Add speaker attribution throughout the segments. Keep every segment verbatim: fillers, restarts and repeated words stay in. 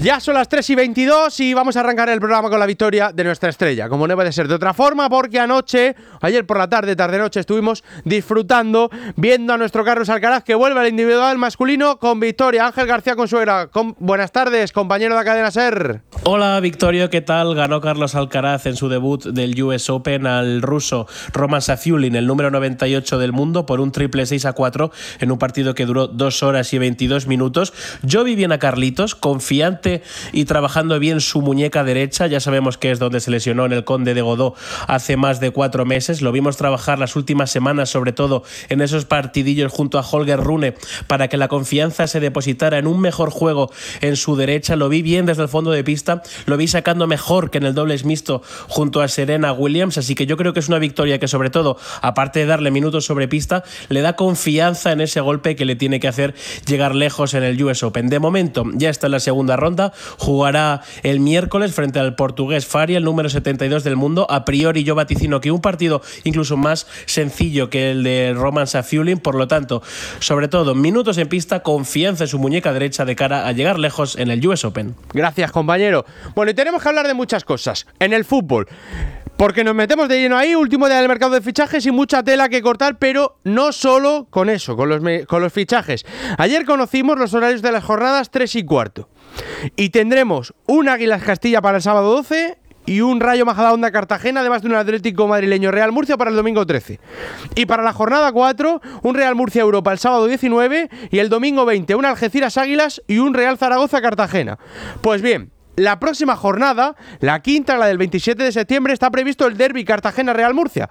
Speaker 1: Ya son las tres y veintidós y vamos a arrancar el programa con la victoria de nuestra estrella, como no puede ser de otra forma, porque anoche, ayer por la tarde, tarde-noche, estuvimos disfrutando, viendo a nuestro Carlos Alcaraz que vuelve al individual masculino con victoria. Ángel García Consuegra, con... buenas tardes, compañero de Cadena SER.
Speaker 2: Hola Victorio, ¿qué tal? Ganó Carlos Alcaraz en su debut del U S Open al ruso Roman Safiullin, el número noventa y ocho del mundo, por un triple seis a cuatro en un partido que duró dos horas y veintidós minutos. Yo vi bien a Carlitos, confiante y trabajando bien su muñeca derecha. Ya sabemos que es donde se lesionó en el Conde de Godó hace más de cuatro meses. Lo vimos trabajar las últimas semanas, sobre todo en esos partidillos junto a Holger Rune, para que la confianza se depositara en un mejor juego en su derecha. Lo vi bien desde el fondo de pista, lo vi sacando mejor que en el dobles mixto junto a Serena Williams, así que yo creo que es una victoria que, sobre todo, aparte de darle minutos sobre pista, le da confianza en ese golpe que le tiene que hacer llegar lejos en el U S Open. De momento ya está en la segunda ronda, jugará el miércoles frente al portugués Faria, el número setenta y dos del mundo. A priori yo vaticino que un partido incluso más sencillo que el de Roman Safiullin, por lo tanto, sobre todo minutos en pista, confianza en su muñeca derecha de cara a llegar lejos en el U S Open.
Speaker 1: Gracias, compañero. Bueno, y tenemos que hablar de muchas cosas en el fútbol, porque nos metemos de lleno ahí, último día del mercado de fichajes y mucha tela que cortar, pero no solo con eso, con los, me- con los fichajes. Ayer conocimos los horarios de las jornadas tres y cuarto. Y tendremos un Águilas Castilla para el sábado doce y un Rayo Majadahonda Cartagena, además de un Atlético madrileño Real Murcia para el domingo trece. Y para la jornada cuatro, un Real Murcia Europa el sábado diecinueve y el domingo veinte, un Algeciras Águilas y un Real Zaragoza Cartagena. Pues bien, la próxima jornada, la quinta, la del veintisiete de septiembre, está previsto el derbi Cartagena-Real Murcia.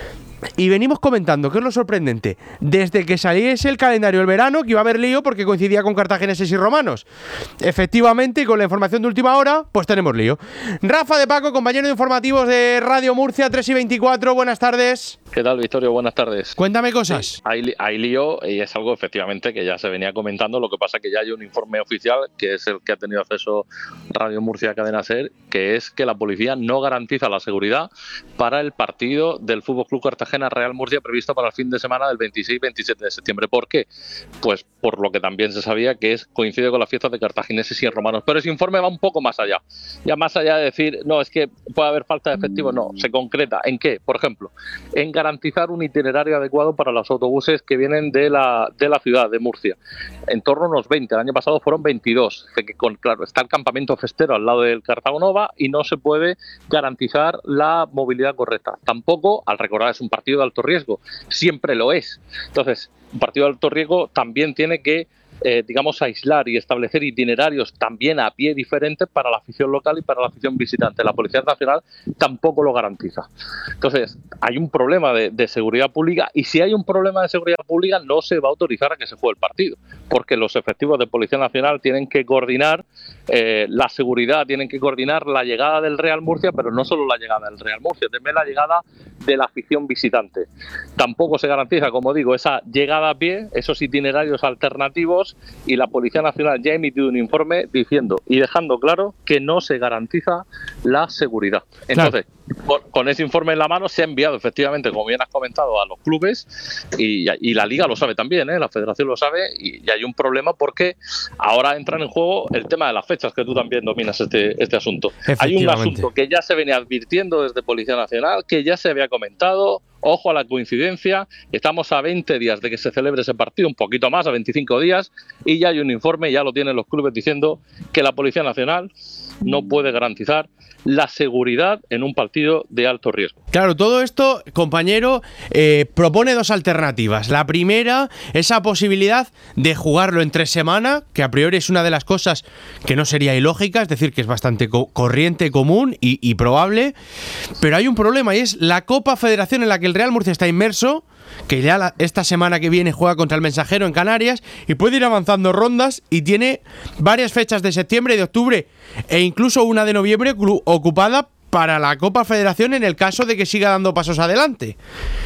Speaker 1: Y venimos comentando, que es lo sorprendente, desde que saliese el calendario del verano, que iba a haber lío porque coincidía con cartagineses y romanos. Efectivamente, y con la información de última hora, pues tenemos lío. Rafa de Paco, compañero de informativos de Radio Murcia, tres y veinticuatro, buenas tardes.
Speaker 3: ¿Qué tal, Victorio? Buenas tardes.
Speaker 1: Cuéntame cosas.
Speaker 3: Sí, hay, hay lío y es algo efectivamente que ya se venía comentando, lo que pasa que ya hay un informe oficial, que es el que ha tenido acceso Radio Murcia Cadena SER, que es que la policía no garantiza la seguridad para el partido del F C Cartagena Real Murcia previsto para el fin de semana del veintiséis y veintisiete de septiembre. ¿Por qué? Pues por lo que también se sabía, que es coincide con las fiestas de cartagineses y romanos. Pero ese informe va un poco más allá. Ya más allá de decir, no, es que puede haber falta de efectivo, no, se concreta. ¿En qué? Por ejemplo, en garantizar un itinerario adecuado para los autobuses que vienen de la, de la ciudad de Murcia. En torno a unos veinte. El año pasado fueron veintidós. Que con, claro, está el campamento festero al lado del Cartagonova y no se puede garantizar la movilidad correcta. Tampoco, al recordar, es un partido de alto riesgo, siempre lo es. Entonces, un partido de alto riesgo también tiene que, eh, digamos, aislar y establecer itinerarios también a pie diferentes para la afición local y para la afición visitante. La Policía Nacional tampoco lo garantiza. Entonces, hay un problema de, de seguridad pública, y si hay un problema de seguridad pública no se va a autorizar a que se juegue el partido, porque los efectivos de Policía Nacional tienen que coordinar eh, la seguridad, tienen que coordinar la llegada del Real Murcia, pero no solo la llegada del Real Murcia, también la llegada de la afición visitante. Tampoco se garantiza, como digo, esa llegada a pie, esos itinerarios alternativos, y la Policía Nacional ya ha emitido un informe diciendo y dejando claro que no se garantiza la seguridad. Entonces, claro, con ese informe en la mano se ha enviado efectivamente, como bien has comentado, a los clubes, y, y la Liga lo sabe también, ¿eh? La Federación lo sabe, y, y hay un problema porque ahora entran en juego el tema de las fechas, que tú también dominas este, este asunto. Hay un asunto que ya se venía advirtiendo desde Policía Nacional, que ya se había comentado. Ojo a la coincidencia, estamos a veinte días de que se celebre ese partido, un poquito más, a veinticinco días, y ya hay un informe, ya lo tienen los clubes diciendo que la Policía Nacional no puede garantizar la seguridad en un partido de alto riesgo.
Speaker 1: Claro, todo esto, compañero, eh, propone dos alternativas. La primera, esa posibilidad de jugarlo en tres semanas, que a priori es una de las cosas que no sería ilógica, es decir, que es bastante co- corriente, común y, y probable. Pero hay un problema, y es la Copa Federación, en la que el Real Murcia está inmerso, que ya la, esta semana que viene juega contra el Mensajero en Canarias y puede ir avanzando rondas, y tiene varias fechas de septiembre y de octubre e incluso una de noviembre cru- ocupada para la Copa Federación en el caso de que siga dando pasos adelante.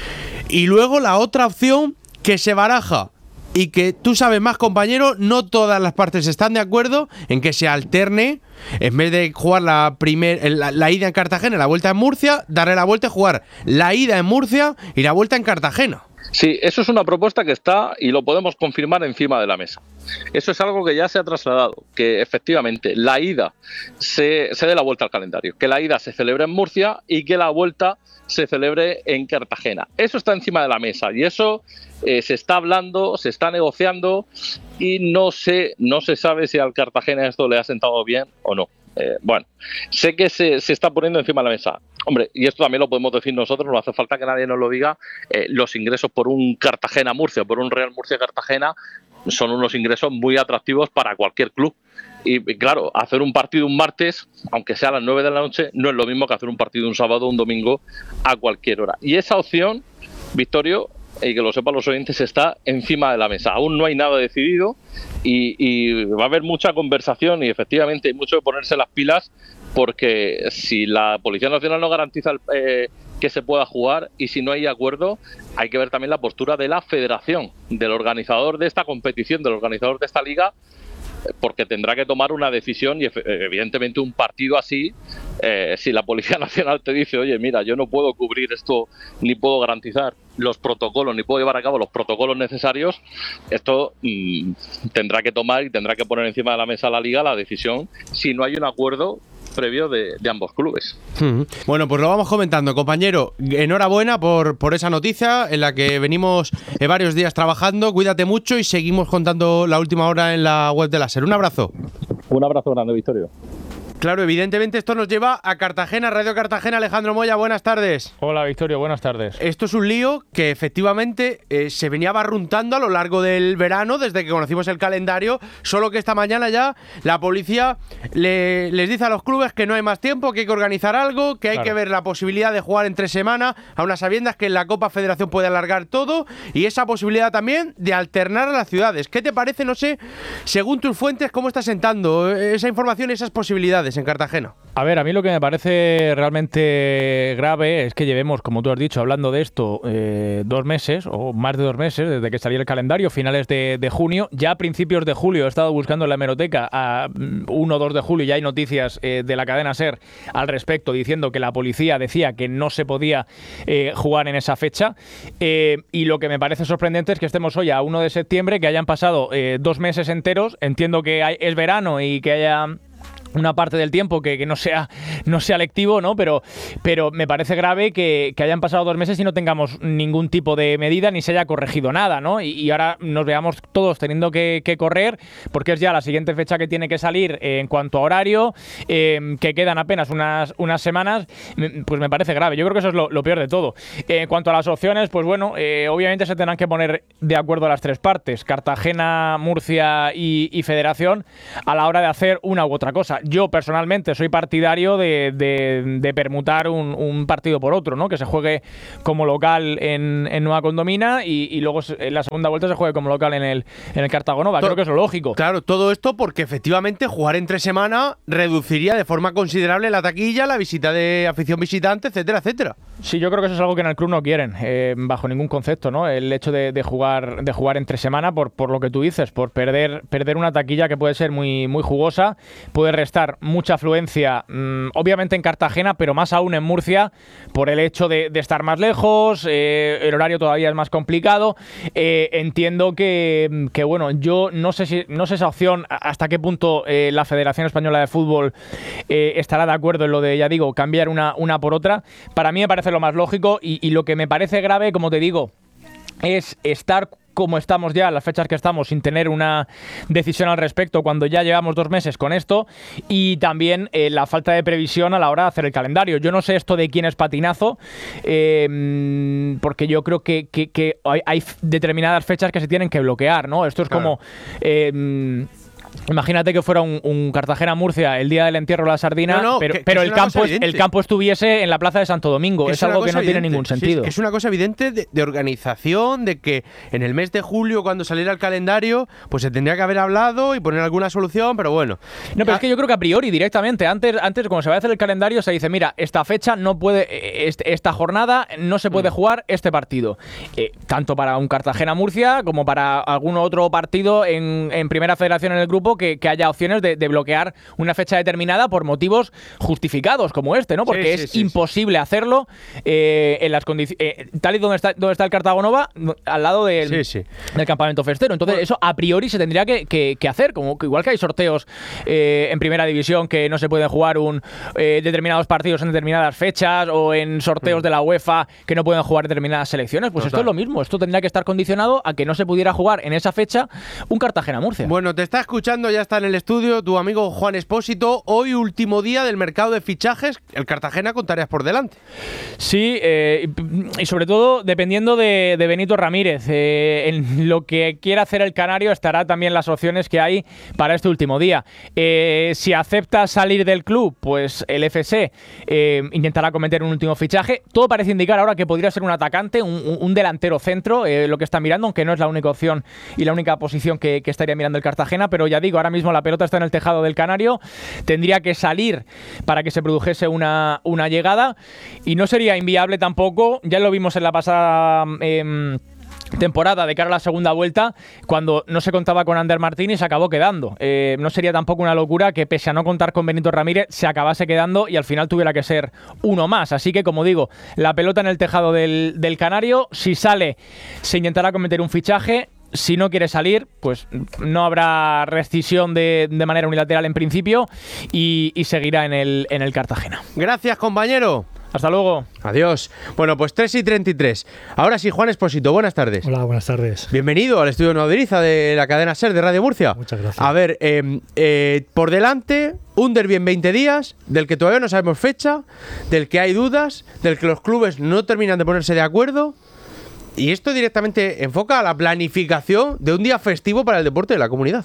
Speaker 1: Y luego la otra opción que se baraja, y que tú sabes más, compañero, no todas las partes están de acuerdo en que se alterne, en vez de jugar la, primer, la, la ida en Cartagena y la vuelta en Murcia, darle la vuelta y jugar la ida en Murcia y la vuelta en Cartagena.
Speaker 3: Sí, eso es una propuesta que está, y lo podemos confirmar, encima de la mesa. Eso es algo que ya se ha trasladado, que efectivamente la ida se, se dé la vuelta al calendario, que la ida se celebre en Murcia y que la vuelta se celebre en Cartagena. Eso está encima de la mesa y eso eh, se está hablando, se está negociando y no sé, no se sabe si al Cartagena esto le ha sentado bien o no. Eh, bueno, sé que se, se está poniendo encima de la mesa. Hombre, y esto también lo podemos decir nosotros, no hace falta que nadie nos lo diga, eh, los ingresos por un Cartagena-Murcia, por un Real Murcia-Cartagena, son unos ingresos muy atractivos para cualquier club. Y claro, hacer un partido un martes, aunque sea a las nueve de la noche, no es lo mismo que hacer un partido un sábado o un domingo a cualquier hora. Y esa opción, Victorio, y que lo sepan los oyentes, está encima de la mesa. Aún no hay nada decidido y, y va a haber mucha conversación y efectivamente hay mucho de ponerse las pilas, porque si la Policía Nacional no garantiza el, eh, que se pueda jugar, y si no hay acuerdo, hay que ver también la postura de la federación, del organizador de esta competición, del organizador de esta liga, porque tendrá que tomar una decisión y evidentemente un partido así, eh, si la Policía Nacional te dice, oye, mira, yo no puedo cubrir esto, ni puedo garantizar los protocolos, ni puedo llevar a cabo los protocolos necesarios, esto mmm, tendrá que tomar y tendrá que poner encima de la mesa la liga la decisión si no hay un acuerdo previo de, de ambos clubes.
Speaker 1: Bueno, pues lo vamos comentando, compañero. Enhorabuena por, por esa noticia en la que venimos eh, varios días trabajando. Cuídate mucho y seguimos contando la última hora en la web de Láser. Un abrazo.
Speaker 3: Un abrazo grande, Victorio.
Speaker 1: Claro, evidentemente esto nos lleva a Cartagena, Radio Cartagena. Alejandro Moya, buenas tardes.
Speaker 4: Hola, Victorio, buenas tardes.
Speaker 1: Esto es un lío que efectivamente eh, se venía barruntando a lo largo del verano, desde que conocimos el calendario, solo que esta mañana ya la policía le, les dice a los clubes que no hay más tiempo, que hay que organizar algo, que hay claro. que ver la posibilidad de jugar entre semana, a unas sabiendas que en la Copa Federación puede alargar todo, y esa posibilidad también de alternar a las ciudades. ¿Qué te parece, no sé, según tus fuentes, cómo está sentando esa información y esas posibilidades en Cartagena?
Speaker 4: A ver, a mí lo que me parece realmente grave es que llevemos, como tú has dicho, hablando de esto eh, dos meses o más de dos meses desde que salió el calendario, finales de, de junio. Ya a principios de julio he estado buscando en la hemeroteca, a uno o dos de julio ya hay noticias eh, de la cadena SER al respecto, diciendo que la policía decía que no se podía eh, jugar en esa fecha. Eh, y lo que me parece sorprendente es que estemos hoy a uno de septiembre, que hayan pasado eh, dos meses enteros. Entiendo que hay, es verano y que haya una parte del tiempo que, que no sea no sea lectivo, ¿no? Pero, pero me parece grave que, que hayan pasado dos meses y no tengamos ningún tipo de medida ni se haya corregido nada, ¿no? Y, y ahora nos veamos todos teniendo que, que correr, porque es ya la siguiente fecha que tiene que salir eh, en cuanto a horario, eh, que quedan apenas unas, unas semanas, pues me parece grave. Yo creo que eso es lo, lo peor de todo. Eh, en cuanto a las opciones, pues bueno, eh, obviamente se tendrán que poner de acuerdo las tres partes, Cartagena, Murcia y, y Federación, a la hora de hacer una u otra cosa. Yo personalmente soy partidario de, de, de permutar un, un partido por otro, ¿no? Que se juegue como local en, en Nueva Condomina y, y luego en la segunda vuelta se juegue como local en el, en el Cartagonova. Creo que es lo lógico.
Speaker 1: Claro, todo esto porque efectivamente jugar entre semana reduciría de forma considerable la taquilla, la visita de afición visitante, etcétera, etcétera.
Speaker 4: Sí, yo creo que eso es algo que en el club no quieren, eh, bajo ningún concepto, ¿no? El hecho de, de jugar de jugar entre semana por, por lo que tú dices, por perder perder una taquilla que puede ser muy, muy jugosa, puede restar mucha afluencia, mmm, obviamente en Cartagena, pero más aún en Murcia, por el hecho de, de estar más lejos, eh, el horario todavía es más complicado. Eh, entiendo que, que, bueno, yo no sé si no sé esa opción, hasta qué punto eh, la Federación Española de Fútbol eh, estará de acuerdo en lo de, ya digo, cambiar una, una por otra. Para mí me parece lo más lógico y, y lo que me parece grave, como te digo, es estar como estamos ya, las fechas que estamos, sin tener una decisión al respecto cuando ya llevamos dos meses con esto, y también eh, la falta de previsión a la hora de hacer el calendario. Yo no sé esto de quién es patinazo, eh, porque yo creo que, que, que hay, hay determinadas fechas que se tienen que bloquear, ¿no? Esto es claro. como... Eh, Imagínate que fuera un, un Cartagena-Murcia el día del entierro de la sardina, no, no, pero, que, pero que el, campo es, el campo estuviese en la plaza de Santo Domingo. Es, es algo que no evidente. tiene ningún sentido.
Speaker 1: Sí, es, que es una cosa evidente de, de organización, de que en el mes de julio, cuando saliera el calendario, pues se tendría que haber hablado y poner alguna solución, pero bueno.
Speaker 4: No, pero ah, es que yo creo que a priori, directamente, antes, antes cuando se va a hacer el calendario, se dice, mira, esta fecha no puede, este, esta jornada no se puede mm. jugar este partido. Eh, tanto para un Cartagena-Murcia como para algún otro partido en, en Primera Federación en el grupo grupo que, que haya opciones de, de bloquear una fecha determinada por motivos justificados como este, ¿no? Porque
Speaker 1: sí,
Speaker 4: es
Speaker 1: sí,
Speaker 4: imposible sí. hacerlo eh, en las condiciones eh, tal y donde está, donde está el Cartago Nova, al lado del, sí, sí. del campamento festero. Entonces, bueno, eso a priori se tendría que, que, que hacer, como que igual que hay sorteos eh, en primera división que no se pueden jugar un eh, determinados partidos en determinadas fechas, o en sorteos mm. de la UEFA que no pueden jugar determinadas selecciones, pues Total. esto es lo mismo. Esto tendría que estar condicionado a que no se pudiera jugar en esa fecha un Cartagena-Murcia.
Speaker 1: Bueno, te está escuchando, ya está en el estudio tu amigo Juan Espósito. Hoy último día del mercado de fichajes, el Cartagena con tareas por delante.
Speaker 4: Sí, eh, y sobre todo dependiendo de, de Benito Ramírez. Eh, en lo que quiera hacer el Canario estará también las opciones que hay para este último día. Eh, si acepta salir del club, pues el F C eh, intentará cometer un último fichaje. Todo parece indicar ahora que podría ser un atacante, un, un delantero centro, eh, lo que está mirando, aunque no es la única opción y la única posición que, que estaría mirando el Cartagena, pero ya digo, ahora mismo la pelota está en el tejado del Canario, tendría que salir para que se produjese una, una llegada, y no sería inviable tampoco, ya lo vimos en la pasada eh, temporada de cara a la segunda vuelta, cuando no se contaba con Ander Martín y se acabó quedando. Eh, no sería tampoco una locura que, pese a no contar con Benito Ramírez, se acabase quedando y al final tuviera que ser uno más. Así que, como digo, la pelota en el tejado del, del Canario. Si sale, se intentará cometer un fichaje. Si no quiere salir, pues no habrá rescisión de, de manera unilateral en principio, y, y seguirá en el, en el Cartagena.
Speaker 1: Gracias, compañero.
Speaker 4: Hasta luego.
Speaker 1: Adiós. Bueno, pues tres y treinta y tres. Ahora sí, Juan Espósito, buenas tardes.
Speaker 5: Hola, buenas tardes.
Speaker 1: Bienvenido al estudio Nuaderiza de la cadena SER de Radio Murcia.
Speaker 5: Muchas gracias.
Speaker 1: A ver, eh, eh, por delante, un derbi en veinte días, del que todavía no sabemos fecha, del que hay dudas, del que los clubes no terminan de ponerse de acuerdo. Y esto directamente enfoca a la planificación de un día festivo para el deporte de la comunidad.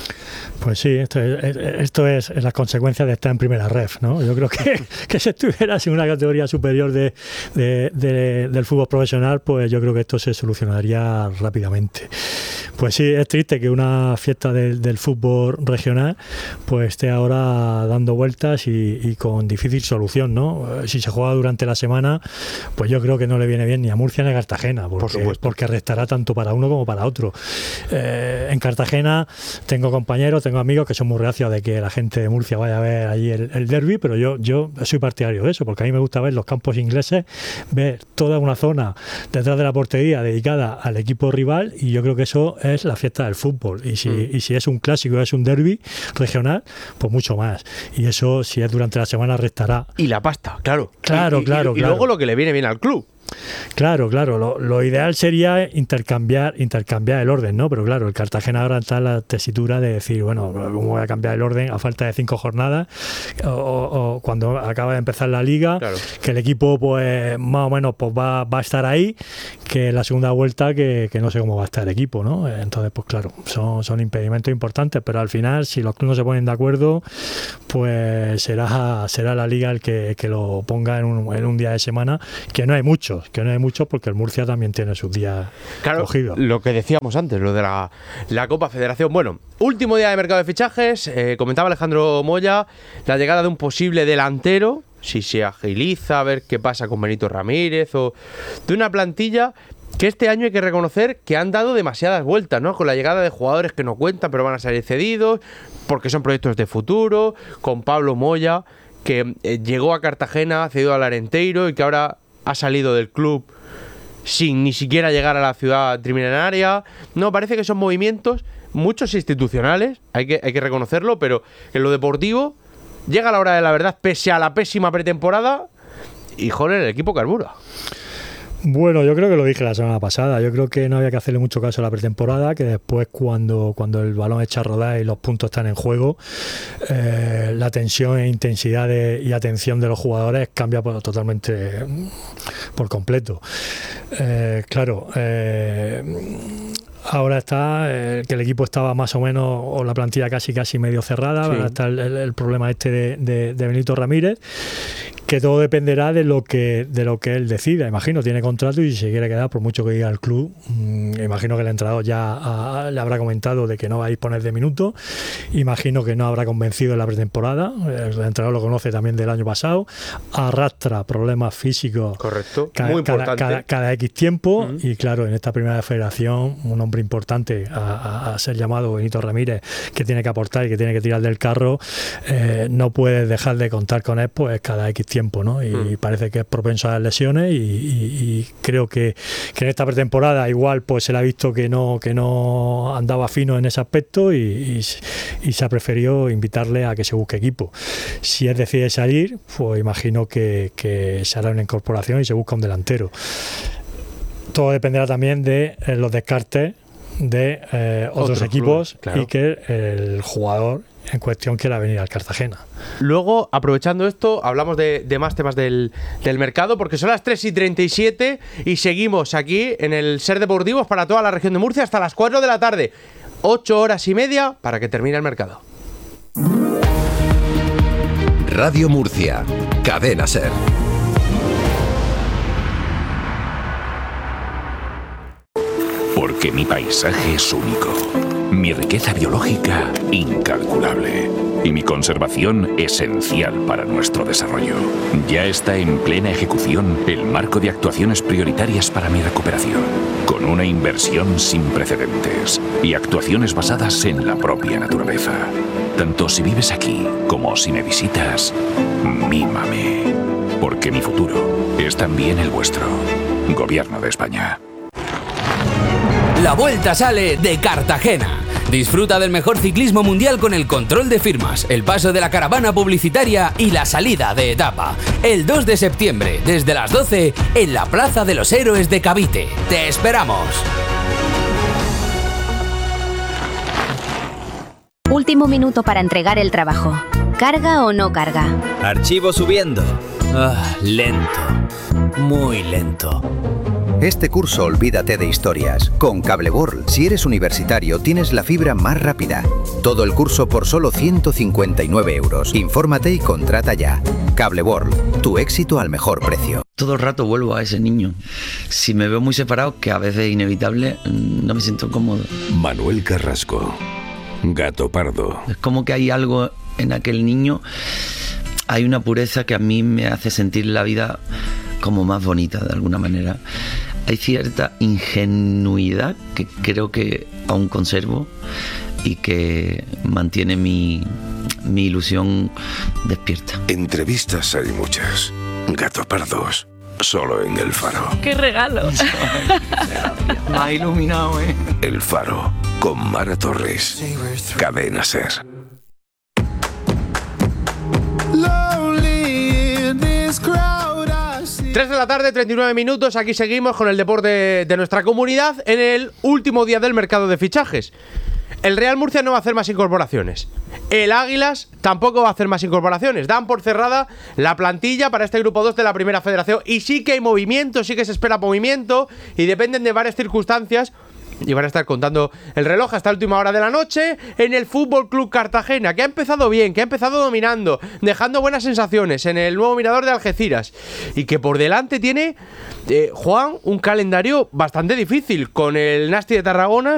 Speaker 5: Pues sí, esto es, esto es la consecuencia de estar en primera ref, ¿no? Yo creo que, que si estuvieras en una categoría superior de, de, de, del fútbol profesional, pues yo creo que esto se solucionaría rápidamente. Pues sí, es triste que una fiesta del, del fútbol regional pues esté ahora dando vueltas y, y con difícil solución, ¿no? Si se juega durante la semana, pues yo creo que no le viene bien ni a Murcia ni a Cartagena, porque, Por supuesto. porque restará tanto para uno como para otro. Eh, en Cartagena tengo compañeros, tengo amigos que son muy reacios de que la gente de Murcia vaya a ver allí el, el derbi, pero yo, yo soy partidario de eso, porque a mí me gusta ver los campos ingleses, ver toda una zona detrás de la portería dedicada al equipo rival, y yo creo que eso es la fiesta del fútbol. Y si, mm. y si es un clásico, es un derbi regional, pues mucho más. Y eso, si es durante la semana, restará.
Speaker 1: Y la pasta, claro.
Speaker 5: Claro,
Speaker 1: y,
Speaker 5: claro,
Speaker 1: y, y
Speaker 5: claro.
Speaker 1: luego lo que le viene bien al club.
Speaker 5: Claro, claro, lo, lo ideal sería intercambiar intercambiar el orden, ¿no? Pero claro, el Cartagena ahora está en la tesitura de decir, bueno, ¿cómo voy a cambiar el orden a falta de cinco jornadas? O, o, o cuando acaba de empezar la liga, claro. que el equipo pues más o menos pues va, va a estar ahí, que en la segunda vuelta que, que no sé cómo va a estar el equipo, ¿no? Entonces, pues claro, son, son impedimentos importantes, pero al final, si los clubes no se ponen de acuerdo, pues será, será la liga el que, que lo ponga en un, en un día de semana, que no hay mucho. Que no hay mucho porque el Murcia también tiene sus días
Speaker 1: claro,
Speaker 5: cogidos.
Speaker 1: Lo que decíamos antes, lo de la, la Copa Federación. Bueno, último día de mercado de fichajes. Eh, comentaba Alejandro Moya la llegada de un posible delantero, si se agiliza, a ver qué pasa con Benito Ramírez, o de una plantilla que este año hay que reconocer que han dado demasiadas vueltas, ¿no? Con la llegada de jugadores que no cuentan pero van a salir cedidos, porque son proyectos de futuro, con Pablo Moya, que eh, llegó a Cartagena, cedido al Arenteiro, y que ahora ha salido del club sin ni siquiera llegar a la ciudad triminaria. No, parece que son movimientos, muchos institucionales, hay que, hay que reconocerlo, pero en lo deportivo llega la hora de la verdad, pese a la pésima pretemporada, y joder, el equipo carbura.
Speaker 5: Bueno, yo creo que lo dije la semana pasada. Yo creo que no había que hacerle mucho caso a la pretemporada, que después cuando, cuando el balón echa a rodar y los puntos están en juego, eh, la tensión e intensidad de, y atención de los jugadores cambia por, totalmente por completo. Eh, claro, eh, ahora está eh, que el equipo estaba más o menos, o la plantilla casi casi medio cerrada. Sí. Ahora está el, el, el problema este de, de, de Benito Ramírez, que todo dependerá de lo que de lo que él decida. Imagino, tiene contrato y si se quiere quedar, por mucho que diga el club, mmm, imagino que el entrenador ya a, le habrá comentado de que no va a disponer de minutos. Imagino que no habrá convencido en la pretemporada. El entrenador lo conoce también del año pasado. Arrastra problemas físicos.
Speaker 1: Correcto.
Speaker 5: Cada,
Speaker 1: Muy
Speaker 5: cada,
Speaker 1: importante.
Speaker 5: cada, cada X tiempo.
Speaker 1: Uh-huh.
Speaker 5: Y claro, en esta primera federación, un hombre importante a, a, a ser llamado, Benito Ramírez, que tiene que aportar y que tiene que tirar del carro, eh, no puedes dejar de contar con él pues cada X tiempo, ¿no? Y uh-huh. parece que es propenso a las lesiones y, y, y creo que, que en esta pretemporada igual pues se le ha visto que no, que no andaba fino en ese aspecto y, y, y se ha preferido invitarle a que se busque equipo. Si él decide salir, pues imagino que, que se hará una incorporación y se busca un delantero. Todo dependerá también de eh, los descartes de eh, otros Otro equipos club, claro. y que el jugador en cuestión quiera venir al Cartagena.
Speaker 1: Luego, aprovechando esto, hablamos de, de más temas del, del mercado, porque son las tres y treinta y siete y seguimos aquí en el Ser Deportivos para toda la región de Murcia hasta las cuatro de la tarde. ocho horas y media para que termine el mercado.
Speaker 6: Radio Murcia, Cadena Ser.
Speaker 7: Porque mi paisaje es único, mi riqueza biológica incalculable y mi conservación esencial para nuestro desarrollo. Ya está en plena ejecución el marco de actuaciones prioritarias para mi recuperación, con una inversión sin precedentes y actuaciones basadas en la propia naturaleza. Tanto si vives aquí como si me visitas, mímame, porque mi futuro es también el vuestro. Gobierno de España.
Speaker 8: La Vuelta sale de Cartagena. Disfruta del mejor ciclismo mundial con el control de firmas, el paso de la caravana publicitaria y la salida de etapa. El dos de septiembre, desde las doce, en la Plaza de los Héroes de Cavite. ¡Te esperamos!
Speaker 9: Último minuto para entregar el trabajo. ¿Carga o no carga?
Speaker 10: Archivo subiendo.
Speaker 8: Ah, lento. Muy lento.
Speaker 11: Este curso olvídate de historias. Con Cable World, si eres universitario, tienes la fibra más rápida. Todo el curso por solo ciento cincuenta y nueve euros. Infórmate y contrata ya. Cable World, tu éxito al mejor precio.
Speaker 12: Todo el rato vuelvo a ese niño. Si me veo muy separado, que a veces es inevitable, no me siento cómodo.
Speaker 7: Manuel Carrasco, Gato Pardo.
Speaker 12: Es como que hay algo en aquel niño, hay una pureza que a mí me hace sentir la vida como más bonita de alguna manera. Hay cierta ingenuidad que creo que aún conservo y que mantiene mi, mi ilusión despierta.
Speaker 7: Entrevistas hay muchas. Gato Pardos, solo en El Faro.
Speaker 13: ¡Qué regalo!
Speaker 12: Me ha iluminado, ¿eh?
Speaker 7: El Faro, con Mara Torres. Cadena Ser.
Speaker 1: tres de la tarde, treinta y nueve minutos, aquí seguimos con el deporte de nuestra comunidad en el último día del mercado de fichajes. El Real Murcia no va a hacer más incorporaciones. El Águilas tampoco va a hacer más incorporaciones. Dan por cerrada la plantilla para este grupo dos de la Primera Federación y sí que hay movimiento, sí que se espera movimiento y dependen de varias circunstancias. Y van a estar contando el reloj hasta la última hora de la noche en el Fútbol Club Cartagena, que ha empezado bien, que ha empezado dominando, dejando buenas sensaciones en el nuevo Mirador de Algeciras y que por delante tiene, eh, Juan, un calendario bastante difícil con el Nasti de Tarragona.